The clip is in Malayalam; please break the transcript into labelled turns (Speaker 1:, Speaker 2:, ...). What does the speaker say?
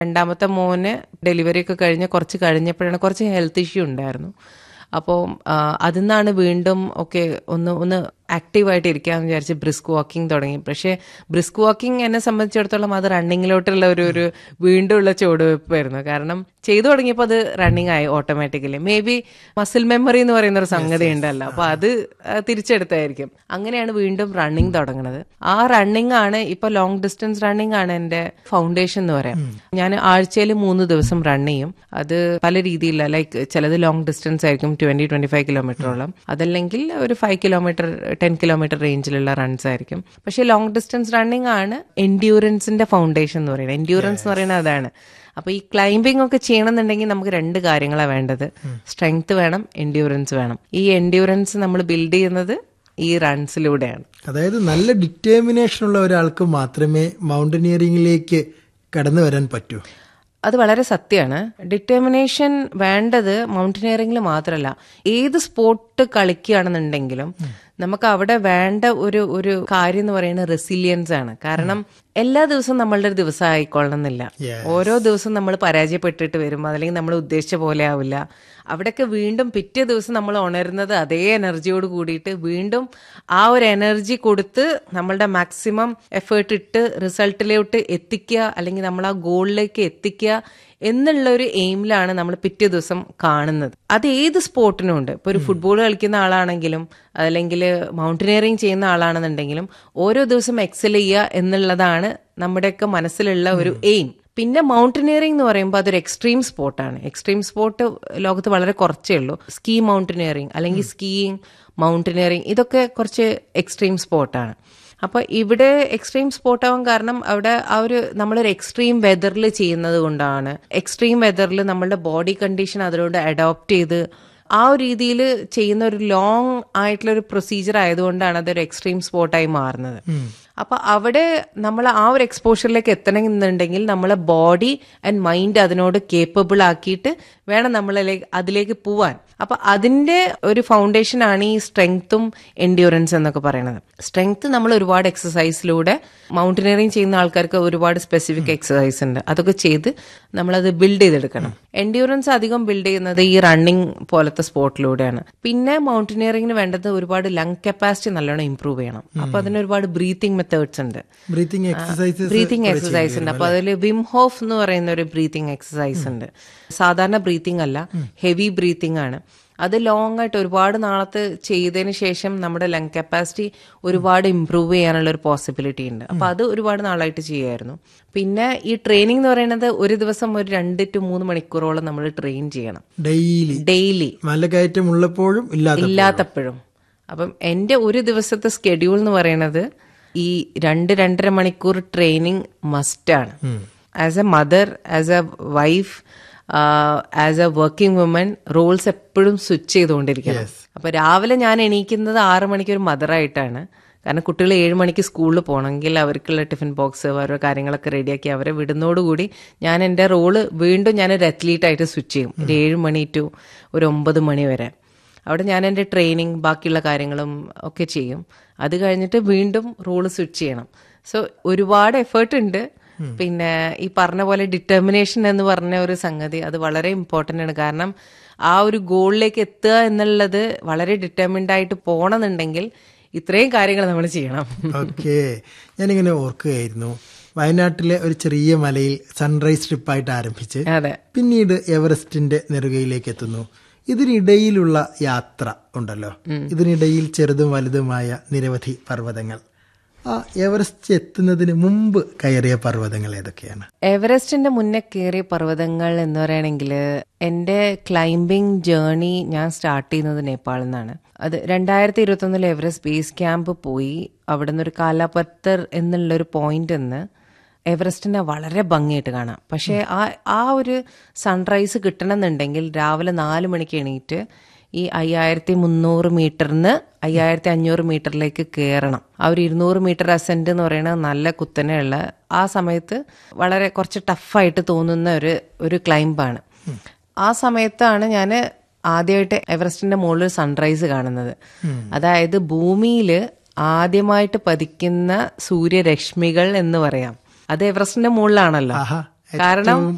Speaker 1: രണ്ടാമത്തെ മോന് ഡെലിവറി ഒക്കെ കഴിഞ്ഞ് കുറച്ച് കഴിഞ്ഞപ്പോഴാണ് കുറച്ച് ഹെൽത്ത് ഇഷ്യൂ ഉണ്ടായിരുന്നു. അപ്പോൾ അതിൽ നിന്നാണ് വീണ്ടും ഒന്ന് ആക്റ്റീവായിട്ട് ഇരിക്കാമെന്ന് വിചാരിച്ച് ബ്രിസ്ക് വാക്കിംഗ് തുടങ്ങി. പക്ഷേ ബ്രിസ്ക് വാക്കിംഗ് എന്നെ സംബന്ധിച്ചിടത്തോളം അത് റണ്ണിങ്ങിലോട്ടുള്ള ഒരു വീണ്ടും ഉള്ള ചുവടുവെപ്പായിരുന്നു. കാരണം ചെയ്തു തുടങ്ങിയപ്പോൾ അത് റണ്ണിങ് ആയി automatically. May be muscle memory എന്ന് പറയുന്ന ഒരു സംഗതി ഉണ്ടല്ലോ, അപ്പൊ അത് തിരിച്ചെടുത്തായിരിക്കും. അങ്ങനെയാണ് വീണ്ടും റണ്ണിങ് തുടങ്ങുന്നത്. ആ റണ്ണിങ് ആണ് ഇപ്പൊ ലോങ് ഡിസ്റ്റൻസ് റണ്ണിങ് ആണ് എന്റെ ഫൗണ്ടേഷൻ എന്ന് പറയാം. ഞാൻ ആഴ്ചയിൽ 3 ദിവസം റൺ ചെയ്യും. അത് പല രീതിയില്ല, ലൈക്ക് ചിലത് ലോങ് ഡിസ്റ്റൻസ് ആയിരിക്കും 20-25 കിലോമീറ്ററോളം, അതല്ലെങ്കിൽ ഒരു 5 കിലോമീറ്റർ 10 കിലോമീറ്റർ റേഞ്ചിലുള്ള റൺസ് ആയിരിക്കും. പക്ഷെ ലോങ് ഡിസ്റ്റൻസ് റണ്ണിങ് ആണ് എൻഡ്യൂറൻസിന്റെ ഫൗണ്ടേഷൻ എന്ന് പറയുന്നത്. എൻഡ്യൂറൻസ് എന്ന് പറയുന്നത് അതാണ്. അപ്പൊ ഈ ക്ലൈംബിംഗ് ഒക്കെ ചെയ്യണമെന്നുണ്ടെങ്കിൽ നമുക്ക് 2 കാര്യങ്ങളാണ് വേണ്ടത്. സ്ട്രെങ്ത് വേണം, എൻഡ്യൂറൻസ് വേണം. ഈ എൻഡ്യൂറൻസ് നമ്മൾ ബിൽഡ് ചെയ്യുന്നത് ഈ റൺസിലൂടെയാണ്.
Speaker 2: അതായത് നല്ല ഡിറ്റർമിനേഷൻ ഉള്ള ഒരാൾക്ക് മാത്രമേ മൗണ്ടനിയറിംഗിലേക്ക് കടന്നു വരാൻ പറ്റൂ.
Speaker 1: അത് വളരെ സത്യമാണ്. ഡിറ്റർമിനേഷൻ വേണ്ടത് മൗണ്ടനിയറിംഗിൽ മാത്രമല്ല, ഏത് സ്പോർട്ട് കളിക്കുകയാണെന്നുണ്ടെങ്കിലും നമുക്ക് അവിടെ വേണ്ട ഒരു കാര്യം എന്ന് പറയുന്നത് റെസിലിയൻസ് ആണ്. കാരണം എല്ലാ ദിവസവും നമ്മളുടെ ഒരു ദിവസം ആയിക്കൊള്ളണമെന്നില്ല. ഓരോ ദിവസവും നമ്മൾ പരാജയപ്പെട്ടിട്ട് വരും, അല്ലെങ്കിൽ നമ്മൾ ഉദ്ദേശിച്ച പോലെ ആവില്ല. അവിടെയൊക്കെ വീണ്ടും പിറ്റേ ദിവസം നമ്മൾ ഉണരുന്നത് അതേ എനർജിയോട് കൂടിയിട്ട് വീണ്ടും ആ ഒരു എനർജി കൊടുത്ത് നമ്മളുടെ മാക്സിമം എഫേർട്ട് ഇട്ട് റിസൾട്ടിലോട്ട് എത്തിക്കുക, അല്ലെങ്കിൽ നമ്മൾ ആ ഗോളിലേക്ക് എത്തിക്കുക എന്നുള്ള ഒരു എയിമിലാണ് നമ്മൾ പിറ്റേ ദിവസം കാണുന്നത്. അത് ഏത് സ്പോർട്ടിനും ഉണ്ട്. ഇപ്പൊ ഒരു ഫുട്ബോൾ കളിക്കുന്ന ആളാണെങ്കിലും അല്ലെങ്കിൽ മൗണ്ടനിയറിംഗ് ചെയ്യുന്ന ആളാണെന്നുണ്ടെങ്കിലും ഓരോ ദിവസം എക്സൽ ചെയ്യുക എന്നുള്ളതാണ് നമ്മുടെയൊക്കെ മനസ്സിലുള്ള ഒരു എയിം. പിന്നെ മൗണ്ടനിയറിംഗ് എന്ന് പറയുമ്പോൾ അതൊരു എക്സ്ട്രീം സ്പോർട്ടാണ്. എക്സ്ട്രീം സ്പോർട്ട് ലോകത്ത് വളരെ കുറച്ചേ ഉള്ളൂ. സ്കീ മൗണ്ടനിയറിംഗ് അല്ലെങ്കിൽ സ്കീയിങ്, മൗണ്ടനിയറിംഗ്, ഇതൊക്കെ കുറച്ച് എക്സ്ട്രീം സ്പോർട്ടാണ്. അപ്പൊ ഇവിടെ എക്സ്ട്രീം സ്പോർട്ട് ആവാൻ കാരണം അവിടെ നമ്മളൊരു എക്സ്ട്രീം വെതറിൽ ചെയ്യുന്നത് കൊണ്ടാണ്. എക്സ്ട്രീം വെതറിൽ നമ്മളുടെ ബോഡി കണ്ടീഷൻ അതിനോട് അഡോപ്റ്റ് ചെയ്ത് ആ ഒരു രീതിയിൽ ചെയ്യുന്ന ഒരു ലോങ് ആയിട്ടുള്ള ഒരു പ്രൊസീജിയർ ആയതുകൊണ്ടാണ് അതൊരു എക്സ്ട്രീം സ്പോർട്ടായി മാറുന്നത്. അപ്പൊ അവിടെ നമ്മൾ ആ ഒരു എക്സ്പോഷറിലേക്ക് എത്തണമെന്നുണ്ടെങ്കിൽ നമ്മളെ ബോഡി ആൻഡ് മൈൻഡ് അതിനോട് കേപ്പബിൾ ആക്കിയിട്ട് വേണം അതിലേക്ക് പോവാൻ. അപ്പൊ അതിന്റെ ഒരു ഫൗണ്ടേഷൻ ആണ് ഈ സ്ട്രെങ്ത്തും എൻഡ്യൂറൻസ് എന്നൊക്കെ പറയുന്നത്. സ്ട്രെങ്ത് നമ്മൾ ഒരുപാട് എക്സസൈസിലൂടെ, മൗണ്ടനിയറിംഗ് ചെയ്യുന്ന ആൾക്കാർക്ക് ഒരുപാട് സ്പെസിഫിക് എക്സസൈസ് ഉണ്ട്, അതൊക്കെ ചെയ്ത് നമ്മളത് ബിൽഡ് ചെയ്തെടുക്കണം. എൻഡ്യൂറൻസ് അധികം ബിൽഡ് ചെയ്യുന്നത് ഈ റണ്ണിങ് പോലത്തെ സ്പോർട്ടിലൂടെയാണ്. പിന്നെ മൗണ്ടനിയറിംഗിന് വേണ്ടത് ഒരുപാട് ലങ് കപ്പാസിറ്റി നല്ലോണം ഇംപ്രൂവ് ചെയ്യണം. അപ്പൊ അതിന് ഒരുപാട് ബ്രീത്തിങ് മെത്തേഡ്സ് ഉണ്ട്, ബ്രീത്തിങ് എക്സസൈസ് ഉണ്ട്. അപ്പൊ അതിൽ വിം ഹോഫ് എന്ന് പറയുന്ന ഒരു ബ്രീത്തിങ് എക്സസൈസ് ഉണ്ട്. സാധാരണ ബ്രീത്തിങ് അല്ല, ഹെവി ബ്രീത്തിങ് ആണ്. അത് ലോങ് ആയിട്ട് ഒരുപാട് നാളത്ത് ചെയ്തതിന് ശേഷം നമ്മുടെ ലങ് കപ്പാസിറ്റി ഒരുപാട് ഇംപ്രൂവ് ചെയ്യാനുള്ള ഒരു പോസിബിലിറ്റി ഉണ്ട്. അപ്പൊ അത് ഒരുപാട് നാളായിട്ട് ചെയ്യുമായിരുന്നു. പിന്നെ ഈ ട്രെയിനിങ് എന്ന് പറയുന്നത് ഒരു ദിവസം ഒരു 2 to 3 മണിക്കൂറോളം നമ്മൾ ട്രെയിൻ ചെയ്യണം ഡെയിലി, മലകയറ്റം ഉള്ളപ്പോഴും ഇല്ലാത്തപ്പോഴും. അപ്പം എന്റെ ഒരു ദിവസത്തെ സ്കെഡ്യൂൾ എന്ന് പറയുന്നത് ഈ 2-2.5 മണിക്കൂർ ട്രെയിനിങ് മസ്റ്റാണ്. As A mother, as A wife, as A working woman, Rolls എപ്പോഴും സ്വിച്ച് ചെയ്തുകൊണ്ടിരിക്കണം. അപ്പൊ രാവിലെ ഞാൻ എണീക്കുന്നത് 6 മണിക്ക് ഒരു മദറായിട്ടാണ്. കാരണം കുട്ടികൾ 7 മണിക്ക് സ്കൂളിൽ പോകണമെങ്കിൽ അവർക്കുള്ള ടിഫിൻ ബോക്സ്, ഓരോ കാര്യങ്ങളൊക്കെ റെഡിയാക്കി അവരെ വിടുന്നതോടുകൂടി ഞാൻ എൻ്റെ റോള് വീണ്ടും ഞാനൊരു അത്ലീറ്റായിട്ട് സ്വിച്ച് ചെയ്യും. ഒരു 7 മണി ടു ഒരു 9 മണി വരെ അവിടെ ഞാൻ എൻ്റെ ട്രെയിനിങ് ബാക്കിയുള്ള കാര്യങ്ങളും ഒക്കെ ചെയ്യും. അത് കഴിഞ്ഞിട്ട് വീണ്ടും റോള് സ്വിച്ച് ചെയ്യണം. സോ ഒരുപാട് എഫേർട്ട് ഉണ്ട്. പിന്നെ ഈ പറഞ്ഞ പോലെ ഡിറ്റർമിനേഷൻ എന്ന് പറഞ്ഞ ഒരു സംഗതി അത് വളരെ ഇമ്പോർട്ടൻ്റ് ആണ്. കാരണം ആ ഒരു ഗോളിലേക്ക് എത്തുക എന്നുള്ളത് വളരെ ഡിറ്റർമിൻഡ് ആയിട്ട് പോകണമെന്നുണ്ടെങ്കിൽ ഇത്രയും കാര്യങ്ങൾ നമ്മൾ ചെയ്യണം.
Speaker 2: ഓക്കെ, ഞാനിങ്ങനെ ഓർക്കുകയായിരുന്നു, വയനാട്ടിലെ ഒരു ചെറിയ മലയിൽ സൺറൈസ് ട്രിപ്പായിട്ട് ആരംഭിച്ച് പിന്നീട് എവറസ്റ്റിന്റെ നെറുകയിലേക്ക് എത്തുന്നു. ഇതിനിടയിലുള്ള യാത്ര ഉണ്ടല്ലോ, ഇതിനിടയിൽ ചെറുതും വലുതുമായ നിരവധി പർവ്വതങ്ങൾ. ആ എവറസ്റ്റ് എത്തുന്നതിന് മുമ്പ് കയറിയ പർവ്വതങ്ങൾ ഏതൊക്കെയാണ്?
Speaker 1: എവറസ്റ്റിന്റെ മുന്നേ കയറിയ പർവ്വതങ്ങൾ എന്ന് പറയുകയാണെങ്കിൽ എന്റെ ക്ലൈംബിംഗ് ജേർണി ഞാൻ സ്റ്റാർട്ട് ചെയ്യുന്നത് നേപ്പാളിൽ നിന്നാണ്. അത് 2021 എവറസ്റ്റ് ബേസ് ക്യാമ്പ് പോയി. അവിടെ നിന്ന് ഒരു കാലാപത്തർ എന്നുള്ളൊരു പോയിന്റ് നിന്ന് എവറസ്റ്റിനെ വളരെ ഭംഗിയായിട്ട് കാണാം. പക്ഷേ ആ ഒരു സൺറൈസ് കിട്ടണമെന്നുണ്ടെങ്കിൽ രാവിലെ 4 മണിക്ക് എണീറ്റ് ഈ 5300 മീറ്ററിന് 5500 മീറ്ററിലേക്ക് കയറണം. ആ ഒരു 200 മീറ്റർ അസെന്റ് എന്ന് പറയുന്നത് നല്ല കുത്തനെയുള്ള, ആ സമയത്ത് വളരെ കുറച്ച് ടഫായിട്ട് തോന്നുന്ന ഒരു ക്ലൈംബാണ്. ആ സമയത്താണ് ഞാൻ ആദ്യമായിട്ട് എവറസ്റ്റിന്റെ മുകളിൽ സൺറൈസ് കാണുന്നത്. അതായത് ഭൂമിയിൽ ആദ്യമായിട്ട് പതിക്കുന്ന സൂര്യരശ്മികൾ എന്ന് പറയാം. അത് എവറസ്റ്റിന്റെ മുകളിലാണല്ലോ. കാരണം